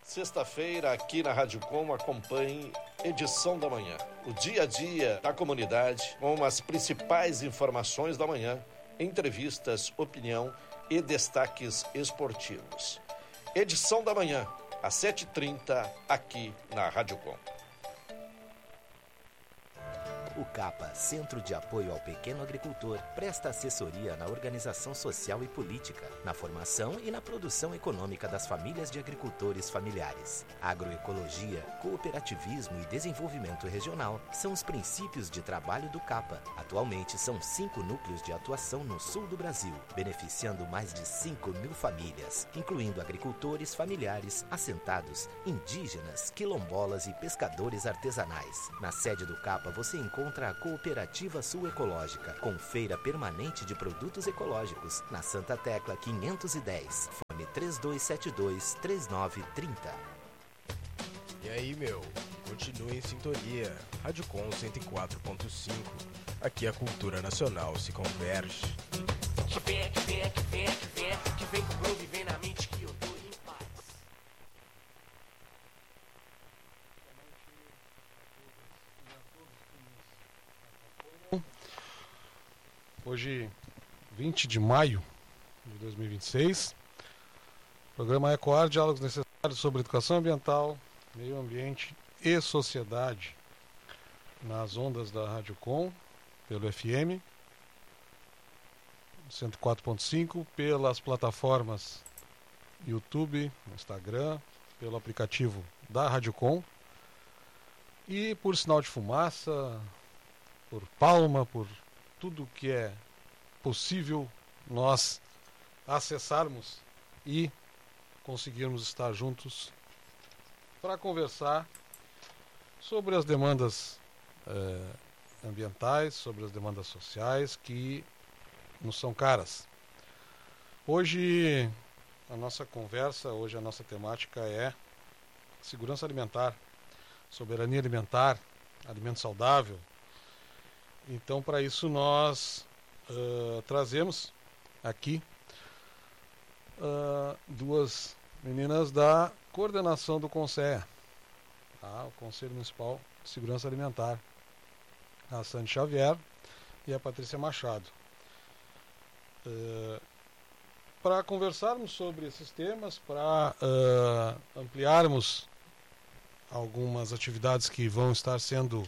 Sexta-feira, aqui na Rádio Com, acompanhe edição da manhã. O dia a dia da comunidade, com as principais informações da manhã, entrevistas, opinião e destaques esportivos. Edição da manhã, às 7h30, aqui na Rádio Com. O CAPA, Centro de Apoio ao Pequeno Agricultor, presta assessoria na organização social e política, na formação e na produção econômica das famílias de agricultores familiares. Agroecologia, cooperativismo e desenvolvimento regional são os princípios de trabalho do CAPA. Atualmente são 5 núcleos de atuação no sul do Brasil, beneficiando mais de 5.000 famílias, incluindo agricultores familiares, assentados, indígenas, quilombolas e pescadores artesanais. Na sede do CAPA você encontra a Cooperativa Sul Ecológica, com feira permanente de produtos ecológicos, na Santa Tecla 510, fone 3272-3930. E aí, meu? Continue em sintonia. Rádio Com 104.5. Aqui a cultura nacional se converge. Que vem com o groove, vem na mente que eu tô em paz. Hoje, 20 de maio de 2026, o programa Ecoar, diálogos necessários sobre educação ambiental, meio ambiente e sociedade, nas ondas da Rádio Com, pelo FM 104.5, pelas plataformas YouTube, Instagram, pelo aplicativo da Rádio Com e por sinal de fumaça, por palma, por tudo que é possível nós acessarmos e conseguirmos estar juntos para conversar sobre as demandas ambientais, sobre as demandas sociais que nos são caras. Hoje a nossa conversa, hoje a nossa temática é segurança alimentar, soberania alimentar, alimento saudável. Então, para isso, nós trazemos aqui duas meninas da coordenação do CONSEA, tá? O Conselho Municipal de Segurança Alimentar, a Sandy Xavier e a Patrícia Machado. Para conversarmos sobre esses temas, para ampliarmos algumas atividades que vão estar sendo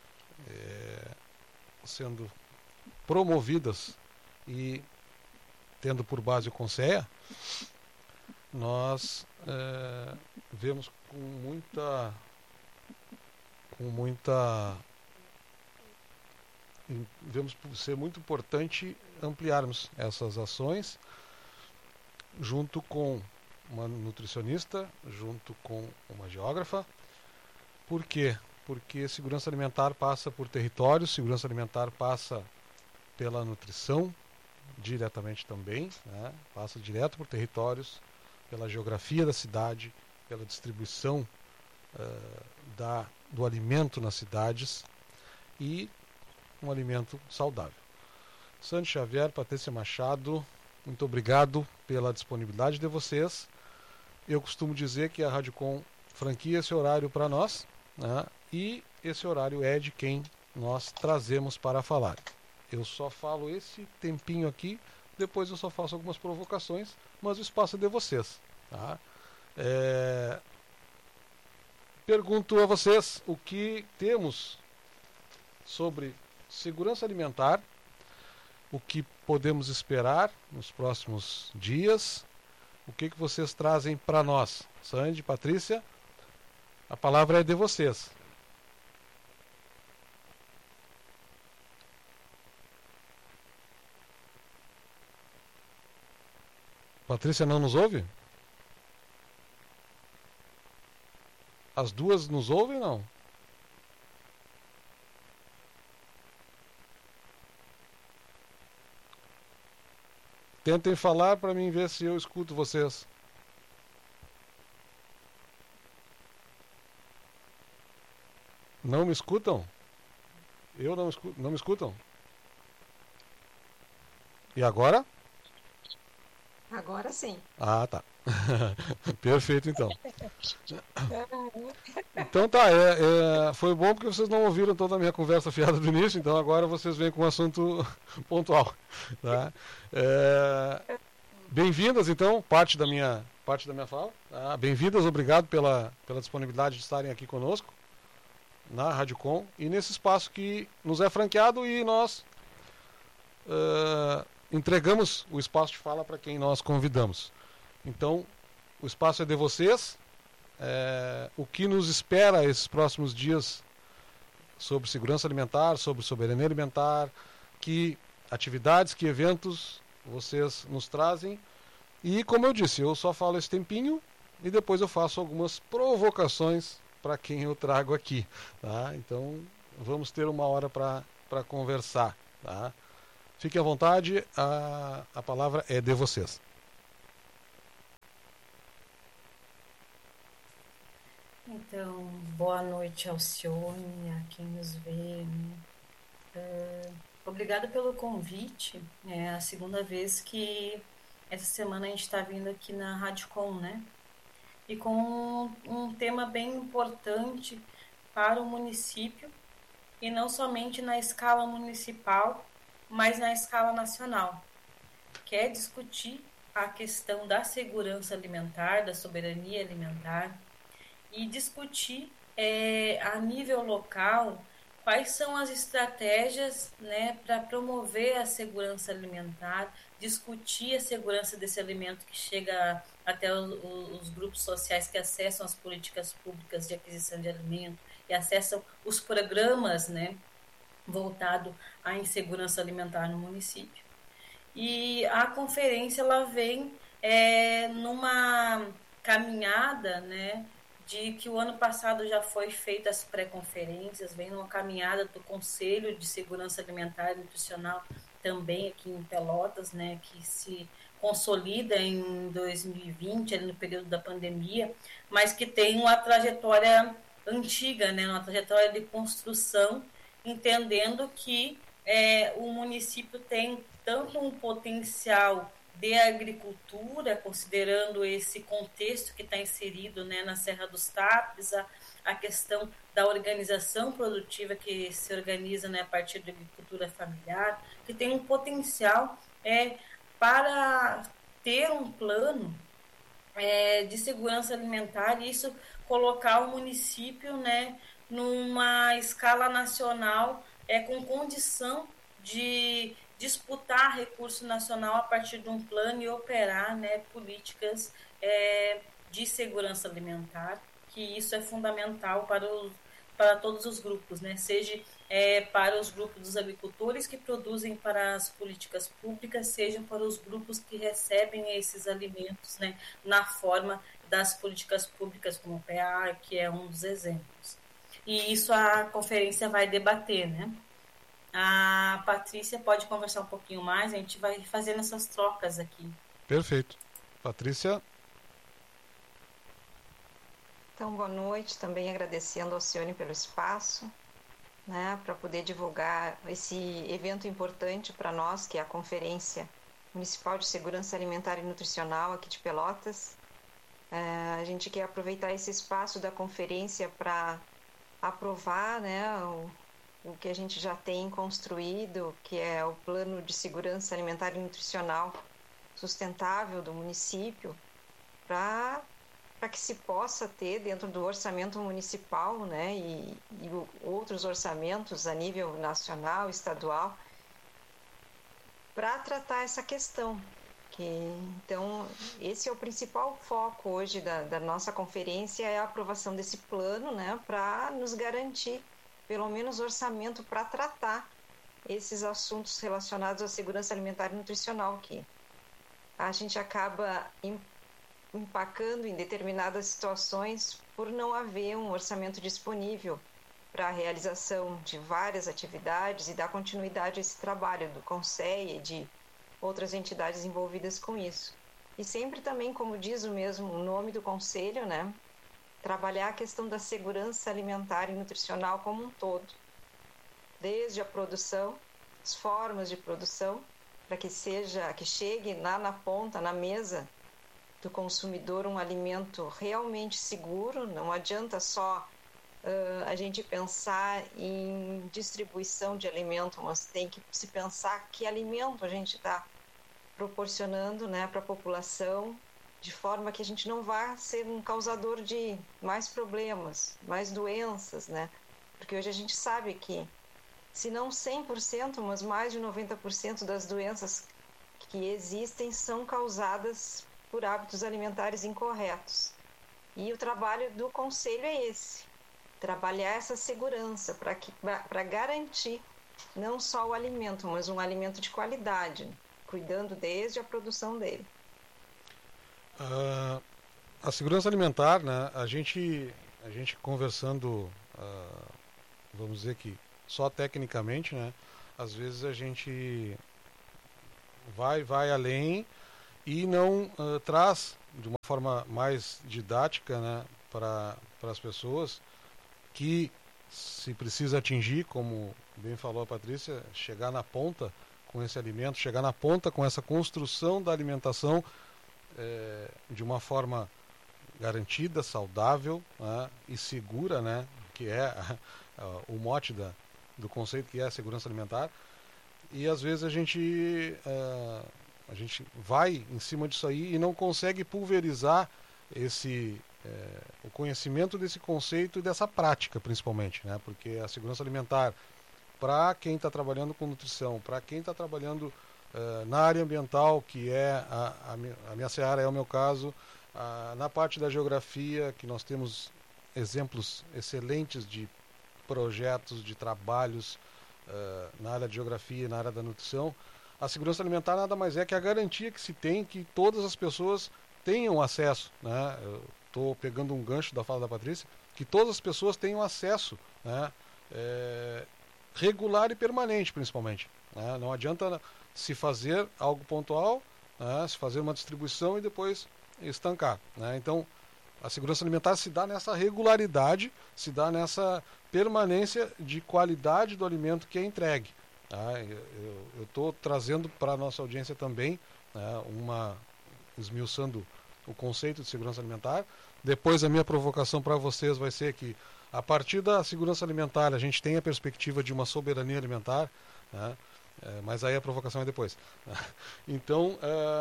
promovidas e tendo por base o CONSEA, nós vemos vemos ser muito importante ampliarmos essas ações junto com uma nutricionista, junto com uma geógrafa. Por quê? Porque segurança alimentar passa por territórios, segurança alimentar passa pela nutrição diretamente também, né? Passa direto por territórios, pela geografia da cidade, pela distribuição do alimento nas cidades e um alimento saudável. Sandy Xavier, Patrícia Machado, muito obrigado pela disponibilidade de vocês. Eu costumo dizer que a Rádio Com franquia esse horário para nós, né? E esse horário é de quem nós trazemos para falar. Eu só falo esse tempinho aqui, depois eu só faço algumas provocações, mas o espaço é de vocês, tá? Pergunto a vocês o que temos sobre segurança alimentar, o que podemos esperar nos próximos dias, o que vocês trazem para nós. Sandy, Patrícia, a palavra é de vocês. Patrícia não nos ouve? As duas nos ouvem ou não? Tentem falar para mim ver se eu escuto vocês. Não me escutam? Eu não escuto, não me escutam? E agora? Agora sim. Ah, tá. Perfeito, então. Então tá, foi bom porque vocês não ouviram toda a minha conversa fiada do início, então agora vocês vêm com um assunto pontual. Tá? Bem-vindas, então, parte da minha fala. Tá? Bem-vindas, obrigado pela disponibilidade de estarem aqui conosco na Rádio Com e nesse espaço que nos é franqueado e nós entregamos o espaço de fala para quem nós convidamos. Então, o espaço é de vocês. O que nos espera esses próximos dias sobre segurança alimentar, sobre soberania alimentar, que atividades, que eventos vocês nos trazem. E como eu disse, eu só falo esse tempinho e depois eu faço algumas provocações para quem eu trago aqui. Tá? Então vamos ter uma hora para conversar. Tá? Fiquem à vontade, a palavra é de vocês. Então, boa noite, Alcione, a quem nos vê. Obrigada pelo convite. É a segunda vez que essa semana a gente está vindo aqui na Rádio Com, né? E com um tema bem importante para o município, e não somente na escala municipal, mas na escala nacional, que é discutir a questão da segurança alimentar, da soberania alimentar, e discutir a nível local quais são as estratégias, né, para promover a segurança alimentar, discutir a segurança desse alimento que chega até os grupos sociais que acessam as políticas públicas de aquisição de alimento e acessam os programas, né, voltado à insegurança alimentar no município. E a conferência ela vem numa caminhada, né, de que o ano passado já foi feita as pré-conferências, vem numa caminhada do Conselho de Segurança Alimentar e Nutricional também aqui em Pelotas, né, que se consolida em 2020, ali no período da pandemia, mas que tem uma trajetória antiga, né, uma trajetória de construção, entendendo que o município tem tanto um potencial de agricultura, considerando esse contexto que está inserido, né, na Serra dos Tapes, a questão da organização produtiva que se organiza, né, a partir da agricultura familiar, que tem um potencial para ter um plano de segurança alimentar e isso colocar o município, né, numa escala nacional com condição de disputar recurso nacional a partir de um plano e operar, né, políticas de segurança alimentar, que isso é fundamental para todos os grupos, né, seja para os grupos dos agricultores que produzem para as políticas públicas, seja para os grupos que recebem esses alimentos, né, na forma das políticas públicas, como o PA, que é um dos exemplos. E isso a conferência vai debater, né? A Patrícia pode conversar um pouquinho mais, a gente vai fazendo essas trocas aqui. Perfeito. Patrícia? Então, boa noite, também agradecendo ao Alcione pelo espaço, né, para poder divulgar esse evento importante para nós, que é a Conferência Municipal de Segurança Alimentar e Nutricional aqui de Pelotas. A gente quer aproveitar esse espaço da conferência para aprovar, né, o que a gente já tem construído, que é o Plano de Segurança Alimentar e Nutricional Sustentável do município, para que se possa ter dentro do orçamento municipal, né, e outros orçamentos a nível nacional, estadual, para tratar essa questão. Então, esse é o principal foco hoje da nossa conferência, é a aprovação desse plano, né, para nos garantir pelo menos orçamento para tratar esses assuntos relacionados à segurança alimentar e nutricional, que a gente acaba empacando em determinadas situações por não haver um orçamento disponível para a realização de várias atividades e dar continuidade a esse trabalho do Conselho e de outras entidades envolvidas com isso. E sempre também, como diz o mesmo nome do Conselho, né, trabalhar a questão da segurança alimentar e nutricional como um todo, desde a produção, as formas de produção, para que chegue lá na ponta, na mesa, do consumidor um alimento realmente seguro. Não adianta só a gente pensar em distribuição de alimento, mas tem que se pensar que alimento a gente está proporcionando, né, para a população, de forma que a gente não vá ser um causador de mais problemas, mais doenças, né? Porque hoje a gente sabe que, se não 100%, mas mais de 90% das doenças que existem são causadas por hábitos alimentares incorretos. E o trabalho do Conselho é esse, trabalhar essa segurança para garantir não só o alimento, mas um alimento de qualidade, cuidando desde a produção dele. A segurança alimentar, né, a gente conversando, vamos dizer que só tecnicamente, né, às vezes a gente vai além e não traz de uma forma mais didática, né, para as pessoas que se precisa atingir, como bem falou a Patrícia, chegar na ponta com esse alimento, chegar na ponta com essa construção da alimentação de uma forma garantida, saudável, né, e segura, né, que é o mote do conceito, que é a segurança alimentar. E às vezes a gente vai em cima disso aí e não consegue pulverizar o conhecimento desse conceito e dessa prática, principalmente, né, porque a segurança alimentar, para quem está trabalhando com nutrição, para quem está trabalhando na área ambiental, que é a minha seara, é o meu caso, na parte da geografia, que nós temos exemplos excelentes de projetos, de trabalhos na área de geografia, na área da nutrição. A segurança alimentar nada mais é que a garantia que se tem que todas as pessoas tenham acesso, né? Eu estou pegando um gancho da fala da Patrícia, que todas as pessoas tenham acesso, né, regular e permanente, principalmente, né? Não adianta se fazer algo pontual, né, se fazer uma distribuição e depois estancar, né? Então, a segurança alimentar se dá nessa regularidade, se dá nessa permanência de qualidade do alimento que é entregue. Tá? Eu estou trazendo para a nossa audiência também, né, esmiuçando o conceito de segurança alimentar. Depois a minha provocação para vocês vai ser que, a partir da segurança alimentar, a gente tem a perspectiva de uma soberania alimentar, né? Mas aí a provocação é depois. Então,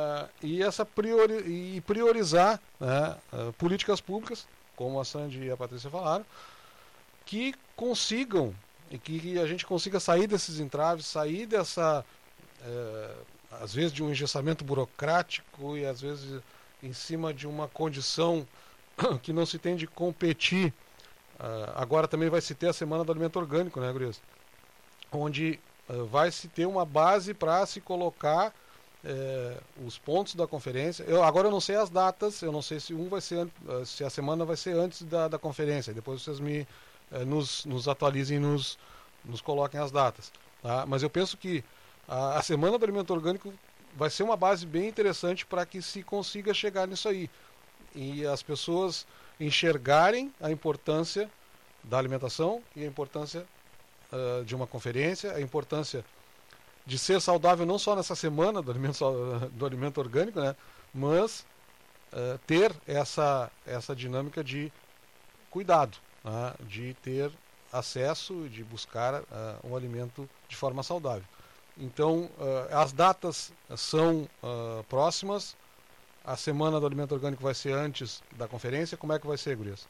priorizar, né, políticas públicas, como a Sandy e a Patrícia falaram, que consigam, e que a gente consiga sair desses entraves, sair dessa, às vezes, de um engessamento burocrático e às vezes em cima de uma condição que não se tem de competir. Agora também vai se ter a Semana do Alimento Orgânico, né, gurias? Onde vai se ter uma base para se colocar os pontos da conferência. Agora eu não sei as datas, eu não sei se se a semana vai ser antes da conferência. Depois vocês nos atualizem e nos coloquem as datas. Tá? Mas eu penso que a Semana do Alimento Orgânico vai ser uma base bem interessante para que se consiga chegar nisso aí. E as pessoas enxergarem a importância da alimentação e a importância de uma conferência, a importância de ser saudável não só nessa semana do alimento orgânico, né, mas ter essa dinâmica de cuidado, né, de ter acesso, de buscar um alimento de forma saudável. Então, as datas são próximas. A Semana do Alimento Orgânico vai ser antes da conferência. Como é que vai ser, gurias?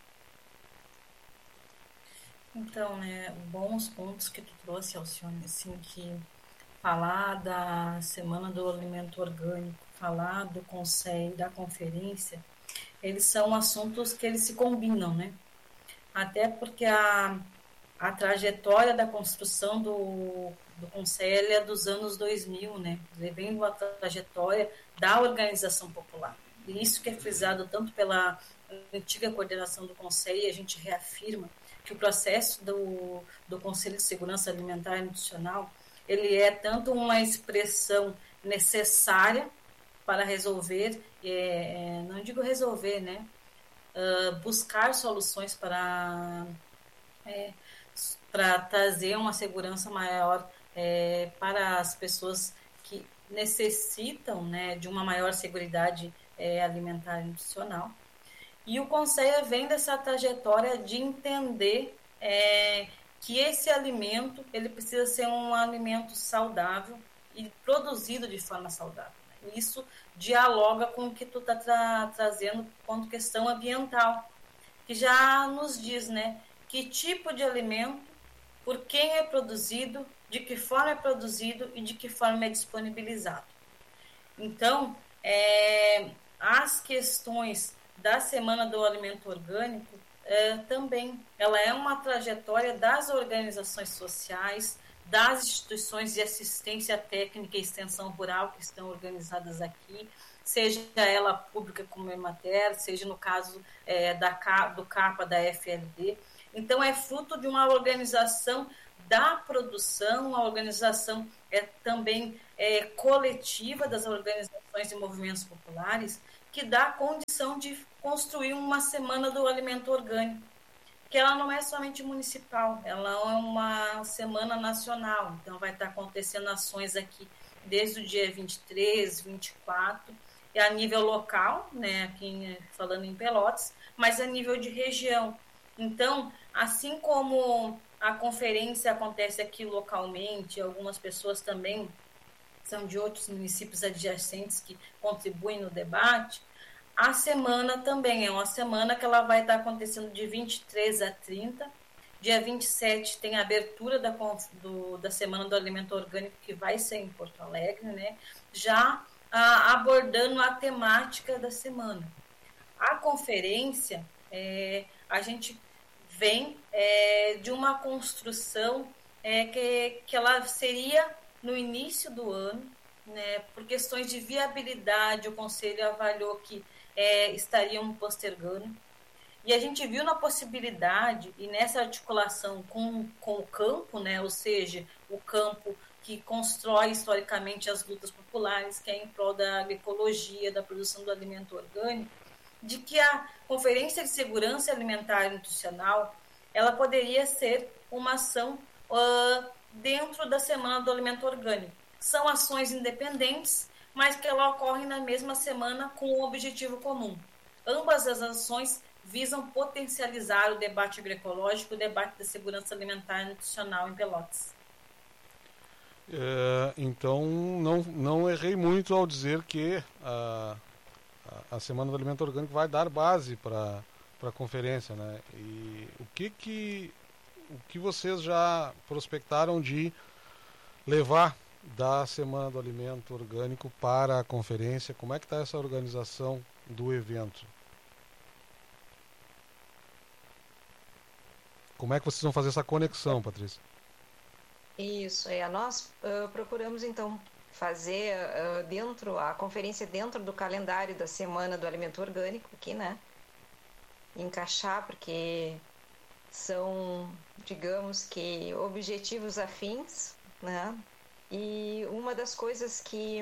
Então, né, bons pontos que tu trouxe, Alcione, assim, que falar da Semana do Alimento Orgânico, falar do conselho, da conferência, eles são assuntos que eles se combinam, né? Até porque a trajetória da construção do conselho é dos anos 2000, né? Vem a trajetória da organização popular. E isso que é frisado tanto pela antiga coordenação do conselho, e a gente reafirma que o processo do Conselho de Segurança Alimentar e Nutricional, ele é tanto uma expressão necessária para resolver, não digo resolver, né? Buscar soluções para trazer uma segurança maior para as pessoas que necessitam, né, de uma maior seguridade alimentar e nutricional. E o Conceia vem dessa trajetória de entender que esse alimento ele precisa ser um alimento saudável e produzido de forma saudável. Isso dialoga com o que tu está trazendo quanto questão ambiental, que já nos diz, né, que tipo de alimento, por quem é produzido, de que forma é produzido e de que forma é disponibilizado. Então, as questões da Semana do Alimento Orgânico também, ela é uma trajetória das organizações sociais, das instituições de assistência técnica e extensão rural que estão organizadas aqui, seja ela pública como a Emater, seja no caso do CAPA, da FLD. Então, é fruto de uma organização da produção, uma organização também coletiva das organizações e movimentos populares, que dá a condição de construir uma Semana do Alimento Orgânico, que ela não é somente municipal, ela é uma semana nacional, então vai estar acontecendo ações aqui desde o dia 23, 24, e a nível local, né, aqui falando em Pelotas, mas a nível de região. Então, assim como a conferência acontece aqui localmente, algumas pessoas também são de outros municípios adjacentes que contribuem no debate, a semana também é uma semana que ela vai estar acontecendo de 23 a 30. Dia 27 tem a abertura da Semana do Alimento Orgânico, que vai ser em Porto Alegre, né? Já abordando a temática da semana. A conferência, a gente vem de uma construção que ela seria no início do ano, né? Por questões de viabilidade, o Conselho avaliou que estariam postergando. E a gente viu na possibilidade, e nessa articulação com o campo, né, ou seja, o campo que constrói historicamente as lutas populares, que é em prol da agroecologia, da produção do alimento orgânico, de que a Conferência de Segurança Alimentar e Nutricional ela poderia ser uma ação dentro da Semana do Alimento Orgânico. São ações independentes, mas que ela ocorre na mesma semana com um objetivo comum. Ambas as ações visam potencializar o debate agroecológico, o debate da segurança alimentar e nutricional em Pelotas. Então, não errei muito ao dizer que a Semana do Alimento Orgânico vai dar base para a conferência, né? E o que vocês já prospectaram de levar da Semana do Alimento Orgânico para a conferência? Como é que está essa organização do evento? Como é que vocês vão fazer essa conexão, Patrícia? Isso, nós procuramos então fazer a conferência dentro do calendário da Semana do Alimento Orgânico aqui, né? Encaixar, porque são, digamos que, objetivos afins, né? E uma das coisas que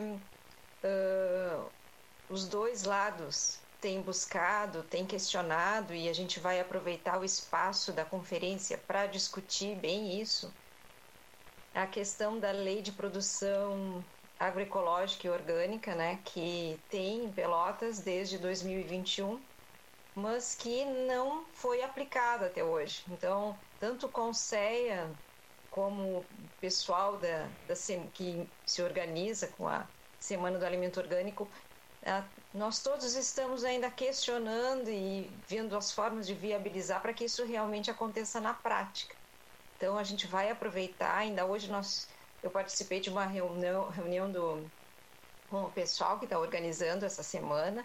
os dois lados têm buscado, têm questionado, e a gente vai aproveitar o espaço da conferência para discutir bem isso, a questão da lei de produção agroecológica e orgânica, né, que tem em Pelotas desde 2021, mas que não foi aplicada até hoje. Então, tanto o Conceia como o pessoal que se organiza com a Semana do Alimento Orgânico, nós todos estamos ainda questionando e vendo as formas de viabilizar para que isso realmente aconteça na prática. Então, a gente vai aproveitar. Ainda hoje eu participei de uma reunião com o pessoal que está organizando essa semana,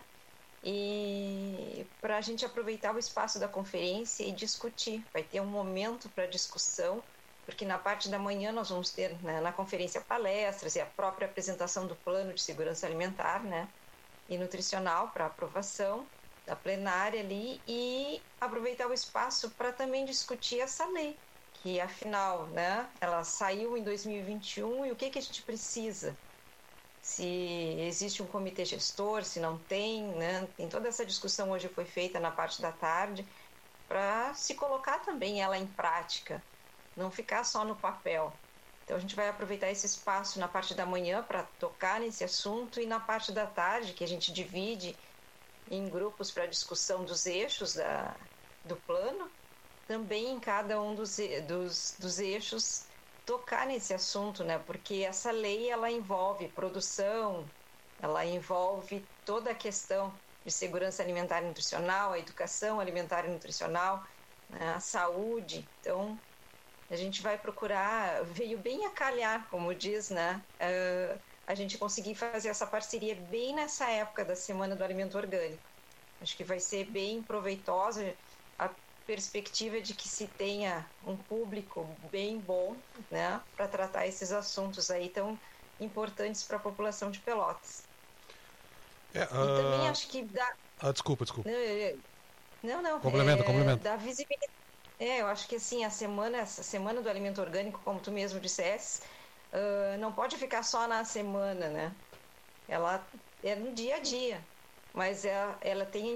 e para a gente aproveitar o espaço da conferência e discutir. Vai ter um momento para discussão, porque na parte da manhã nós vamos ter, né, na conferência, palestras e a própria apresentação do Plano de Segurança Alimentar, né, e Nutricional para aprovação da plenária ali, e aproveitar o espaço para também discutir essa lei, que afinal, né, ela saiu em 2021, e o que a gente precisa? Se existe um comitê gestor, se não tem, né? Tem toda essa discussão hoje foi feita na parte da tarde, para se colocar também ela em prática, não ficar só no papel. Então a gente vai aproveitar esse espaço na parte da manhã para tocar nesse assunto, e na parte da tarde, que a gente divide em grupos para discussão dos eixos do plano, também em cada um dos eixos tocar nesse assunto, né? Porque essa lei, ela envolve produção, ela envolve toda a questão de segurança alimentar e nutricional, a educação alimentar e nutricional, né? A saúde. Então, a gente vai procurar, veio bem a calhar, como diz, né? A gente conseguir fazer essa parceria bem nessa época da Semana do Alimento Orgânico. Acho que vai ser bem proveitosa a perspectiva de que se tenha um público bem bom, né, para tratar esses assuntos aí tão importantes para a população de Pelotas. E também acho que dá... Desculpa. Não. Complementa. Dá visibilidade. Eu acho que assim, essa semana do alimento orgânico, como tu mesmo disseste, não pode ficar só na semana, né? Ela é no dia a dia, mas ela tem